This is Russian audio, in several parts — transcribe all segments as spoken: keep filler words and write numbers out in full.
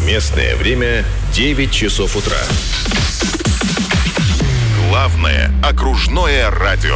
Местное время девять часов утра. Главное окружное радио.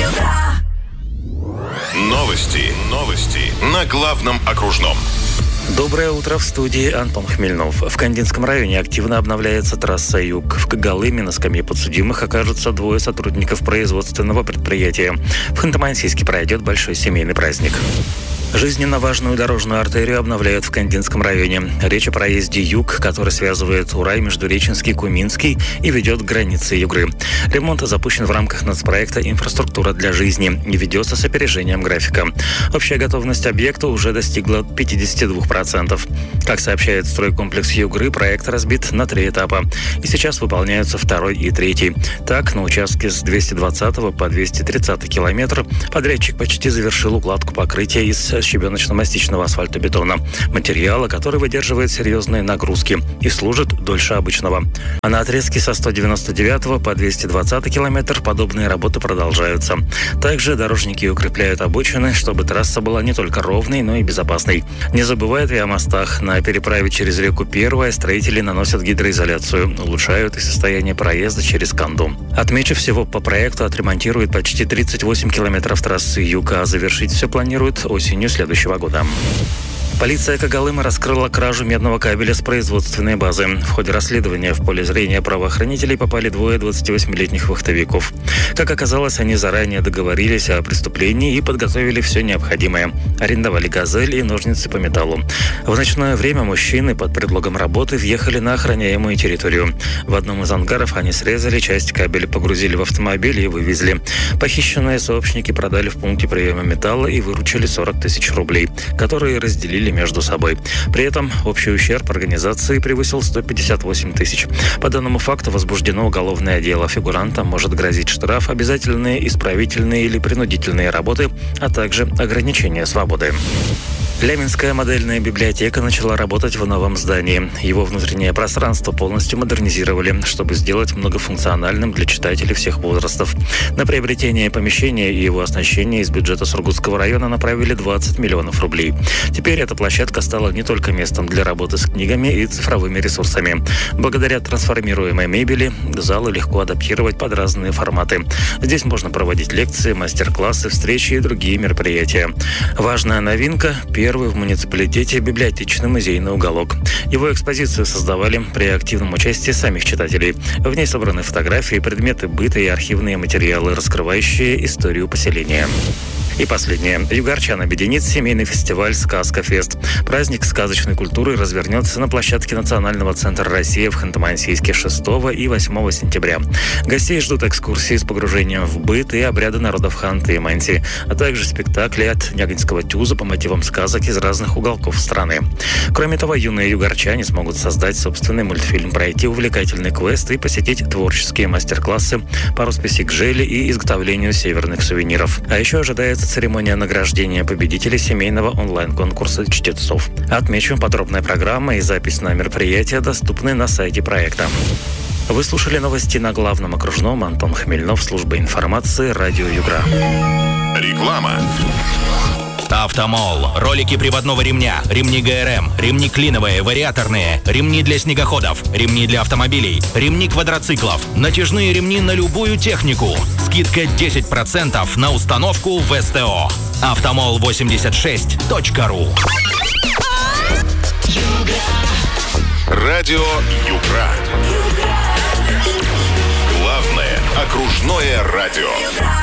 Новости, новости на Главном окружном. Доброе утро, в студии Антон Хмельнов. В Кандинском районе активно обновляется трасса «Юг». В Когалыме на скамье подсудимых окажутся двое сотрудников производственного предприятия. В Ханты-Мансийске пройдет большой семейный праздник. Жизненно важную дорожную артерию обновляют в Кандинском районе. Речь о проезде «Юг», который связывает Урай, Междуреченский, Куминский и ведет к границе Югры. Ремонт запущен в рамках нацпроекта «Инфраструктура для жизни» и ведется с опережением графика. Общая готовность объекта уже достигла пятьдесят два процента. Как сообщает стройкомплекс Югры, проект разбит на три этапа. И сейчас выполняются второй и третий. Так, на участке с двести двадцатого по двести тридцатый километр подрядчик почти завершил укладку покрытия из щебеночно-мастичного асфальтобетона, материала, который выдерживает серьезные нагрузки и служит дольше обычного. А на отрезке со сто девяносто девятого по двести двадцатый километр подобные работы продолжаются. Также дорожники укрепляют обочины, чтобы трасса была не только ровной, но и безопасной. Не забывают и о мостах. На переправе через реку Первая строители наносят гидроизоляцию, улучшают и состояние проезда через Канду. Отмечу, всего по проекту отремонтируют почти тридцать восемь километров трассы «Юг», а завершить все планируют осенью следующего года. Полиция Когалыма раскрыла кражу медного кабеля с производственной базы. В ходе расследования в поле зрения правоохранителей попали двое двадцативосьмилетних вахтовиков. Как оказалось, они заранее договорились о преступлении и подготовили все необходимое. Арендовали «Газель» и ножницы по металлу. В ночное время мужчины под предлогом работы въехали на охраняемую территорию. В одном из ангаров они срезали часть кабеля, погрузили в автомобиль и вывезли. Похищенные сообщники продали в пункте приема металла и выручили сорок тысяч рублей, которые разделили между собой. При этом общий ущерб организации превысил сто пятьдесят восемь тысяч. По данному факту возбуждено уголовное дело. Фигурантам может грозить штраф, обязательные исправительные или принудительные работы, а также ограничение свободы. Ляминская модельная библиотека начала работать в новом здании. Его внутреннее пространство полностью модернизировали, чтобы сделать многофункциональным для читателей всех возрастов. На приобретение помещения и его оснащение из бюджета Сургутского района направили двадцать миллионов рублей. Теперь эта площадка стала не только местом для работы с книгами и цифровыми ресурсами. Благодаря трансформируемой мебели залы легко адаптировать под разные форматы. Здесь можно проводить лекции, мастер-классы, встречи и другие мероприятия. Важная новинка – первый в муниципалитете библиотечный музейный уголок. Его экспозицию создавали при активном участии самих читателей. В ней собраны фотографии, предметы быта и архивные материалы, раскрывающие историю поселения. И последнее. Югорчан объединит семейный фестиваль «Сказка-фест». Праздник сказочной культуры развернется на площадке Национального центра России в Ханты-Мансийске шестого и восьмого сентября. Гостей ждут экскурсии с погружением в быт и обряды народов Ханты и Манси, а также спектакли от Нягинского тюза по мотивам сказок из разных уголков страны. Кроме того, юные югорчане смогут создать собственный мультфильм, пройти увлекательный квест и посетить творческие мастер-классы по росписи гжели и изготовлению северных сувениров. А еще ожидается церемония награждения победителей семейного онлайн-конкурса чтецов. Отмечу, подробная программа и запись на мероприятие доступны на сайте проекта. Вы слушали новости на Главном окружном. Антон Хмельнов, служба информации, радио Югра. Реклама. Автомол. Ролики приводного ремня, ремни ГРМ, ремни клиновые, вариаторные, ремни для снегоходов, ремни для автомобилей, ремни квадроциклов, натяжные ремни на любую технику. Скидка десять процентов на установку в СТО. автомол восемьдесят шесть точка ру. Радио Югра. Главное окружное радио.